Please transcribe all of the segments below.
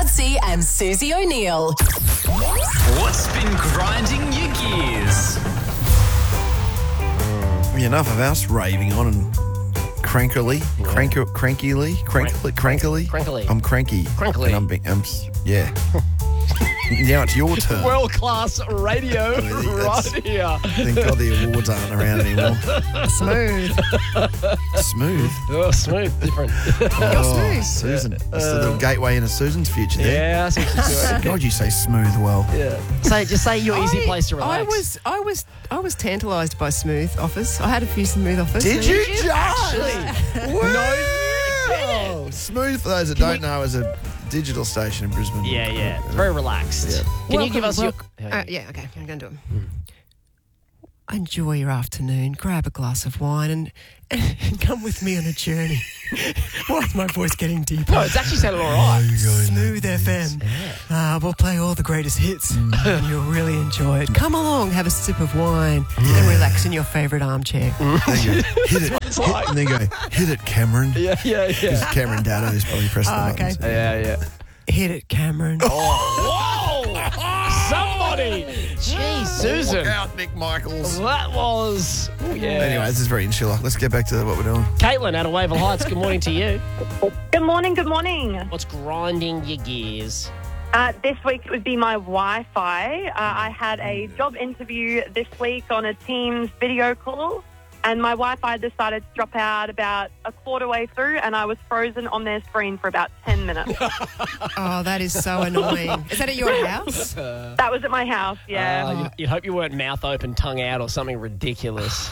Lutzi and Susie O'Neill. What's been grinding your gears? Enough of us raving on and crankily. I'm cranky. Crankily. And yeah. Now it's your turn. World-class radio right here. Thank God the awards aren't around anymore. Smooth. Smooth. Oh, smooth. Different. You're smooth. Susan. It's the little gateway into Susan's future there. Yeah, I see what you're doing. God, you say smooth well. Yeah. Just say your easy place to relax. I was tantalised by smooth offers. I had a few smooth offers. Did you Actually. Wow. Smooth, for those that don't know, is a digital station in Brisbane. Yeah. It's very relaxed. Yeah. Can you give us your... Yeah, okay. I'm going to do it. Enjoy your afternoon. Grab a glass of wine and come with me on a journey. Why is my voice getting deeper? No, it's actually sounded all right. Smooth FM. We'll play all the greatest hits and you'll really enjoy it. Come along, have a sip of wine and relax in your favourite armchair. There you go. Hit it. And then go, hit it, Cameron. Yeah. Because Cameron Dado is probably pressing the okay. buttons. Yeah. Hit it, Cameron. Whoa! Somebody! Jeez, Susan. Look out, Nick Michaels. That was... Yeah. Anyway, this is very insular. Let's get back to what we're doing. Caitlin out of Wavell Heights, good morning to you. Good morning. What's grinding your gears? This week it would be my Wi-Fi. I had a job interview this week on a Teams video call, and my Wi-Fi decided to drop out about a quarter way through, and I was frozen on their screen for about 10 minutes. Oh, that is so annoying. Is that at your house? That was at my house, yeah. You'd hope you weren't mouth open, tongue out, or something ridiculous.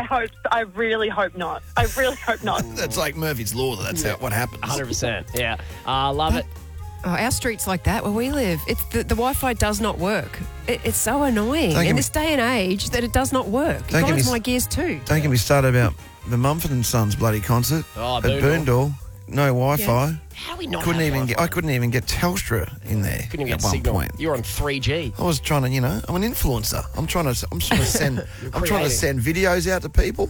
I really hope not. That's like Murphy's Law. That's what happens. 100%. Yeah. Love it. Oh, our street's like that where we live. It's the Wi-Fi does not work. It's so annoying in this day and age that it does not work. It grinds my gears too. Don't get me started about the Mumford and Sons bloody concert at Boondall. No Wi-Fi. Yeah. How do we not couldn't have even Wi-Fi? I couldn't even get Telstra in there Couldn't even at get one signal. point. You're on 3G. I was trying to, I'm an influencer. I'm trying to send creating. send videos out to people.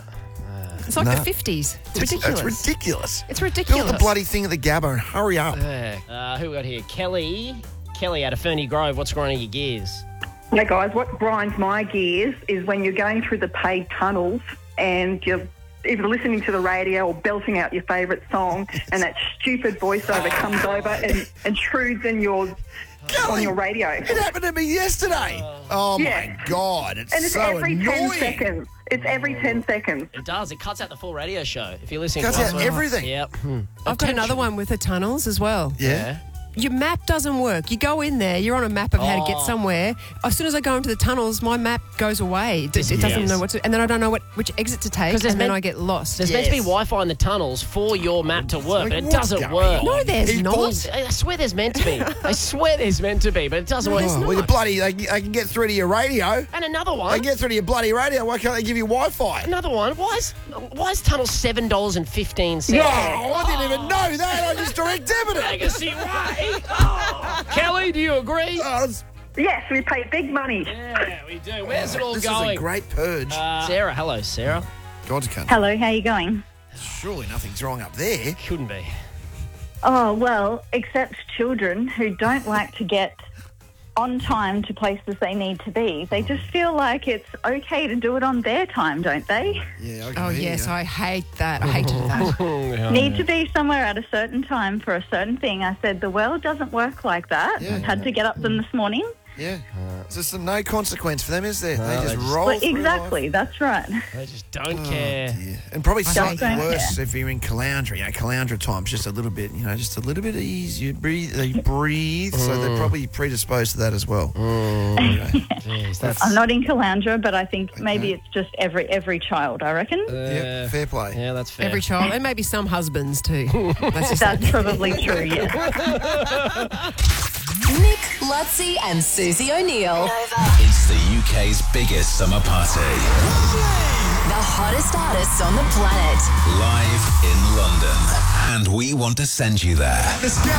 It's like the 50s. It's ridiculous. It's ridiculous. It's ridiculous. Build the bloody thing at the Gabba and hurry up. Who we got here? Kelly out of Ferny Grove. What's grinding your gears? Hey guys, what grinds my gears is when you're going through the paid tunnels and you're either listening to the radio or belting out your favourite song and that stupid voiceover comes over and intrudes in on your radio. It happened to me yesterday. Oh Yeah. my God. It's And it's so every annoying. 10 seconds. It's every 10 seconds. It does. It cuts out the full radio show. If you're listening Cuts to out us. everything. Yep. I've got another one with the tunnels as well. Yeah. Your map doesn't work. You go in there, you're on a map of how to get somewhere. As soon as I go into the tunnels, my map goes away. It doesn't know what to... And then I don't know which exit to take, and then I get lost. There's meant to be Wi-Fi in the tunnels for your map to work, but it doesn't work. No, there's not. I swear there's meant to be. I swear there's meant to be, but it doesn't work. Oh, well, I can get through to your radio. And another one. I can get through to your bloody radio. Why can't they give you Wi-Fi? Another one. Why is tunnel $7.15? Yeah. Oh, I didn't even know that. I just direct debited it. Legacy Way. Oh. Kelly, do you agree? Yes, we pay big money. Yeah, we do. Where's it all This going? is a great purge. Sarah, hello, Sarah. God's country. Hello, how are you going? Surely nothing's wrong up there. Couldn't be. Oh, well, except children who don't like to get on time to places they need to be. They just feel like it's okay to do it on their time, don't they? Yeah. Oh, yes, I hate that. I hated that. Need to be somewhere at a certain time for a certain thing. I said, the world doesn't work like that. Yeah. Had to get up them this morning. Yeah. There's no consequence for them, is there? They just Well, roll through exactly, that's right. They just don't life. care. Oh, dear. And probably slightly don't worse if you're in Caloundra. Caloundra time's just a little bit, just a little bit easier. You breathe, so they're probably predisposed to that as well. Jeez, I'm not in Caloundra, but I think maybe it's just every child, I reckon. Yeah, fair play. Yeah, that's fair. Every child, and maybe some husbands too. That's probably true, yeah. Nick, Lutzi and Susie O'Neill. It's the UK's biggest summer party. The hottest artists on the planet. Live in London. And we want to send you there. Let's go.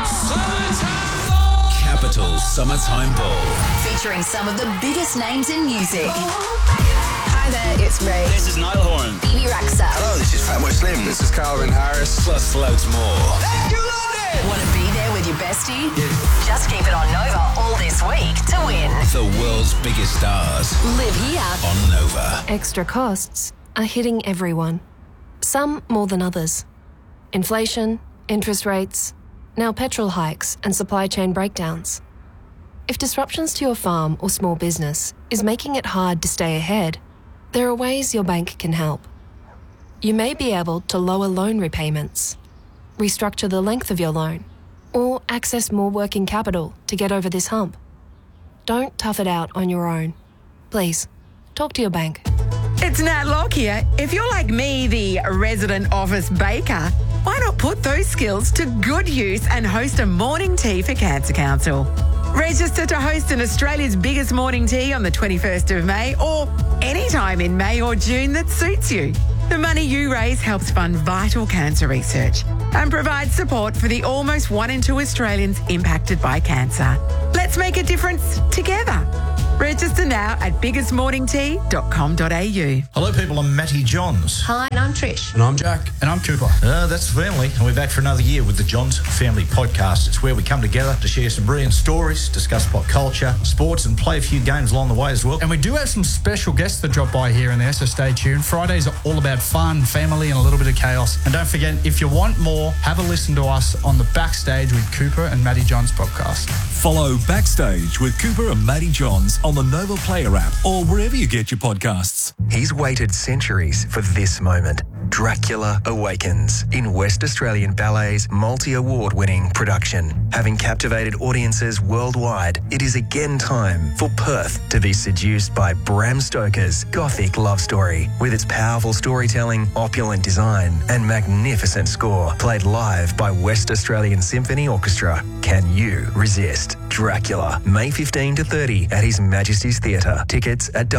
Capital Summertime Ball. Featuring some of the biggest names in music. Hi there, it's Ray. This is Niall Horan. Bibi Rexha. Hello, this is Fatboy Slim. This is Calvin Harris. Plus loads more. Want to be there with your besties? stars Live here. on Nova. Extra costs are hitting everyone, some more than others. Inflation, interest rates, now petrol hikes and supply chain breakdowns. If disruptions to your farm or small business is making it hard to stay ahead, there are ways your bank can help. You may be able to lower loan repayments, restructure the length of your loan, or access more working capital to get over this hump. Don't tough it out on your own. Please, talk to your bank. It's Nat Locke here. If you're like me, the resident office baker, why not put those skills to good use and host a morning tea for Cancer Council? Register to host an Australia's biggest morning tea on the 21st of May or any time in May or June that suits you. The money you raise helps fund vital cancer research and provides support for the almost 1 in 2 Australians impacted by cancer. Let's make a difference together. Register now at biggestmorningtea.com.au. Hello, people. I'm Matty Johns. Hi, and I'm Trish. And I'm Jack. And I'm Cooper. That's the family. And we're back for another year with the Johns Family Podcast. It's where we come together to share some brilliant stories, discuss pop culture, sports, and play a few games along the way as well. And we do have some special guests that drop by here and there, so stay tuned. Fridays are all about fun, family, and a little bit of chaos. And don't forget, if you want more, have a listen to us on the Backstage with Cooper and Matty Johns podcast. Follow Backstage with Cooper and Matty Johns on the Nova Player app or wherever you get your podcasts. He's waited centuries for this moment. Dracula Awakens in West Australian Ballet's multi-award-winning production. Having captivated audiences worldwide, it is again time for Perth to be seduced by Bram Stoker's gothic love story. With its powerful storytelling, opulent design, and magnificent score, played live by West Australian Symphony Orchestra. Can you resist? Dracula, May 15 to 30 at His Majesty's Theatre. Tickets at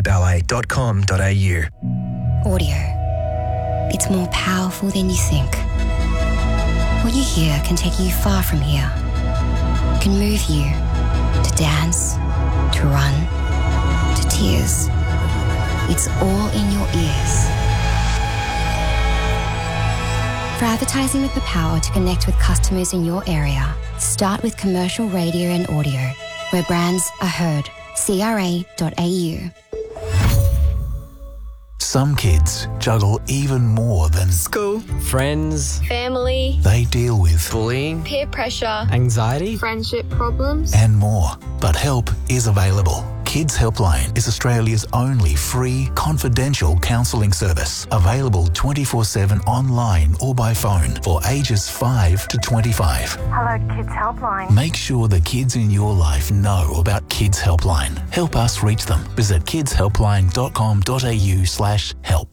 waballet.com.au. Audio. It's more powerful than you think. What you hear can take you far from here. Can move you to dance, to run, to tears. It's all in your ears. For advertising with the power to connect with customers in your area, start with commercial radio and audio, where brands are heard. CRA.au. Some kids juggle even more than school, friends, family. They deal with bullying, peer pressure, anxiety, friendship problems, and more. But help is available. Kids Helpline is Australia's only free, confidential counselling service. Available 24/7 online or by phone for ages 5 to 25. Hello, Kids Helpline. Make sure the kids in your life know about Kids Helpline. Help us reach them. Visit kidshelpline.com.au/help.